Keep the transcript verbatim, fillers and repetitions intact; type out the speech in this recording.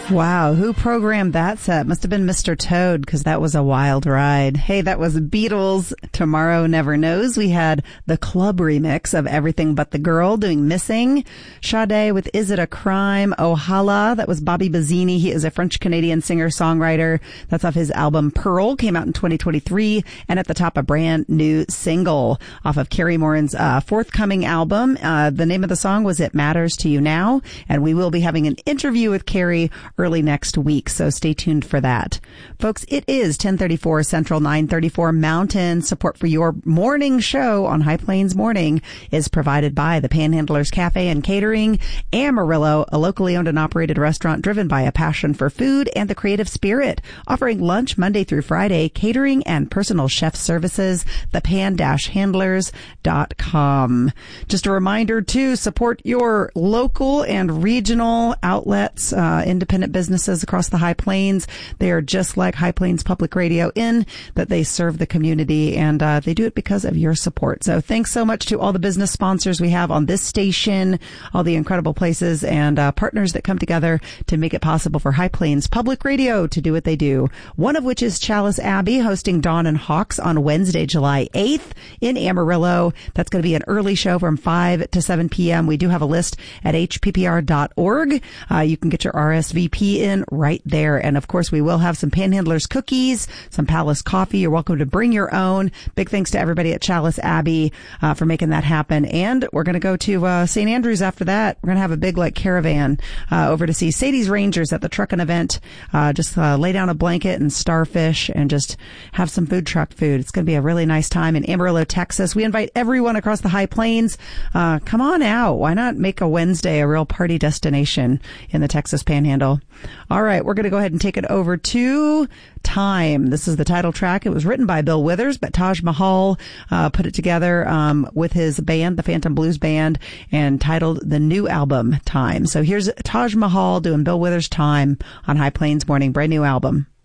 Wow, who programmed that set? Must have been Mister Toad, because that was a wild ride. Hey, that was Beatles, Tomorrow Never Knows. We had the club remix of Everything But the Girl doing Missing. Sade with Is It a Crime? Ohala, that was Bobby Bazzini. He is a French-Canadian singer-songwriter. That's off his album Pearl, came out in twenty twenty-three. And at the top, a brand new single off of Carrie Morin's uh, forthcoming album. Uh, the name of the song was It Matters to You Now. And we will be having an interview with Carrie early next week, so stay tuned for that. Folks, it is ten thirty-four Central, nine thirty-four Mountain. Support for your morning show on High Plains Morning is provided by the Panhandlers Cafe and Catering, Amarillo, a locally owned and operated restaurant driven by a passion for food and the creative spirit, offering lunch Monday through Friday, catering and personal chef services, the pan handlers dot com. Just a reminder to support your local and regional outlets, uh, independent businesses across the High Plains. They are just like High Plains Public Radio in that they serve the community, and uh, they do it because of your support. So thanks so much to all the business sponsors we have on this station, all the incredible places and uh, partners that come together to make it possible for High Plains Public Radio to do what they do. One of which is Chalice Abbey, hosting Dawn and Hawks on Wednesday, July eighth in Amarillo. That's going to be an early show from five to seven p.m. We do have a list at h p p r dot org. Uh, you can get your R S V P in right there. And of course, we will have some Panhandlers cookies, some Palace coffee. You're welcome to bring your own. Big thanks to everybody at Chalice Abbey uh, for making that happen. And we're going to go to uh, Saint Andrews after that. We're going to have a big like caravan uh, over to see Sadie's Rangers at the trucking event. Uh, just uh, lay down a blanket and starfish and just have some food truck food. It's going to be a really nice time in Amarillo, Texas. We invite everyone across the High Plains. Uh, come on out. Why not make a Wednesday a real party destination in the Texas Panhandle? All right, we're going to go ahead and take it over to Time. This is the title track. It was written by Bill Withers, but Taj Mahal uh, put it together um, with his band, the Phantom Blues Band, and titled the new album Time. So here's Taj Mahal doing Bill Withers' Time on High Plains Morning, brand new album.